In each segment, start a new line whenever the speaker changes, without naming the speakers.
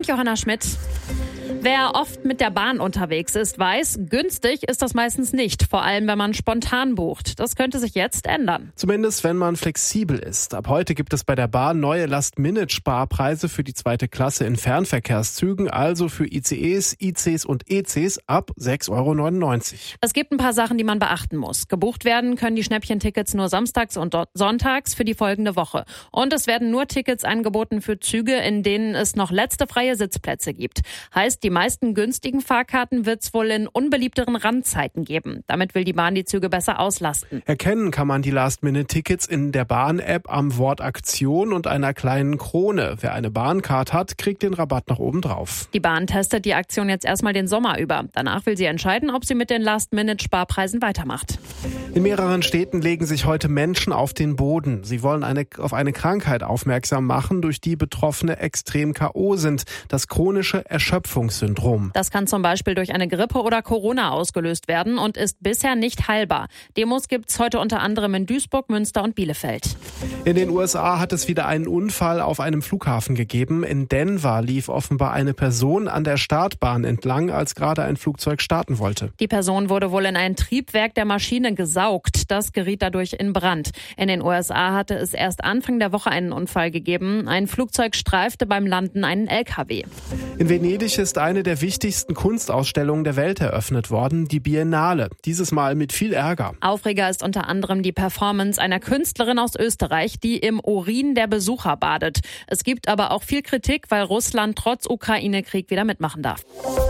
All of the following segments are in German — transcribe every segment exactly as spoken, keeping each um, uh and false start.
und Johanna Schmidt. Wer oft mit der Bahn unterwegs ist, weiß, günstig ist das meistens nicht, vor allem wenn man spontan bucht. Das könnte sich jetzt ändern.
Zumindest wenn man flexibel ist. Ab heute gibt es bei der Bahn neue Last-Minute-Sparpreise für die zweite Klasse in Fernverkehrszügen, also für I C Es, I Cs und E Cs ab sechs Euro neunundneunzig.
Es gibt ein paar Sachen, die man beachten muss. Gebucht werden können die Schnäppchentickets nur samstags und sonntags für die folgende Woche. Und es werden nur Tickets angeboten für Züge, in denen es noch letzte freie Sitzplätze gibt. Heißt, die meisten günstigen Fahrkarten wird es wohl in unbeliebteren Randzeiten geben. Damit will die Bahn die Züge besser auslasten.
Erkennen kann man die Last-Minute-Tickets in der Bahn-App am Wort Aktion und einer kleinen Krone. Wer eine Bahncard hat, kriegt den Rabatt noch oben drauf.
Die Bahn testet die Aktion jetzt erstmal den Sommer über. Danach will sie entscheiden, ob sie mit den Last-Minute-Sparpreisen weitermacht.
In mehreren Städten legen sich heute Menschen auf den Boden. Sie wollen eine, auf eine Krankheit aufmerksam machen, durch die Betroffene extrem K O sind. Das chronische Erschöpfungssyndrom.
Das kann zum Beispiel durch eine Grippe oder Corona ausgelöst werden und ist bisher nicht heilbar. Demos gibt es heute unter anderem in Duisburg, Münster und Bielefeld.
In den U S A hat es wieder einen Unfall auf einem Flughafen gegeben. In Denver lief offenbar eine Person an der Startbahn entlang, als gerade ein Flugzeug starten wollte.
Die Person wurde wohl in ein Triebwerk der Maschine gesaugt. Das geriet dadurch in Brand. In den U S A hatte es erst Anfang der Woche einen Unfall gegeben. Ein Flugzeug streifte beim Landen einen L K W.
In Venedig ist eine der wichtigsten Kunstausstellungen der Welt eröffnet worden, die Biennale. Dieses Mal mit viel Ärger.
Aufreger ist unter anderem die Performance einer Künstlerin aus Österreich, die im Urin der Besucher badet. Es gibt aber auch viel Kritik, weil Russland trotz Ukraine-Krieg wieder mitmachen darf.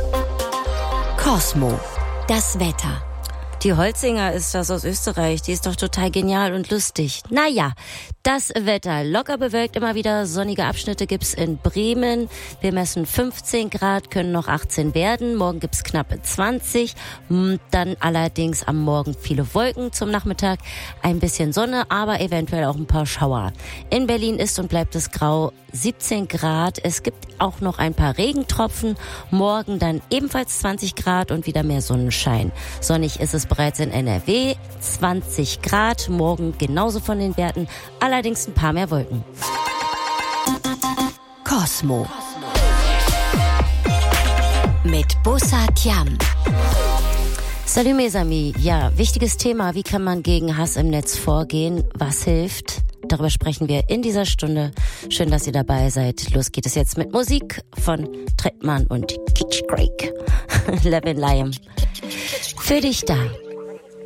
Cosmo, das Wetter. Die Holzinger ist das aus Österreich, die ist doch total genial und lustig. Naja, das Wetter, locker bewölkt, immer wieder sonnige Abschnitte gibt's in Bremen. Wir messen fünfzehn Grad, können noch achtzehn werden. Morgen gibt's knappe zwanzig. Dann allerdings am Morgen viele Wolken, zum Nachmittag ein bisschen Sonne, aber eventuell auch ein paar Schauer. In Berlin ist und bleibt es grau, siebzehn Grad. Es gibt auch noch ein paar Regentropfen. Morgen dann ebenfalls zwanzig Grad und wieder mehr Sonnenschein. Sonnig ist es bereits in N R W, zwanzig Grad. Morgen genauso von den Werten, allerdings ein paar mehr Wolken. Cosmo mit Bussard Yam. Salut mes amis. Ja, wichtiges Thema. Wie kann man gegen Hass im Netz vorgehen? Was hilft? Darüber sprechen wir in dieser Stunde. Schön, dass ihr dabei seid. Los geht es jetzt mit Musik von Trettmann und Kitsch Creek. Levin Liam. Für dich da.